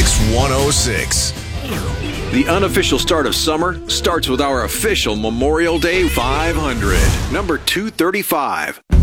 Mix 106. The unofficial start of summer starts with our official Memorial Day 500, number 235.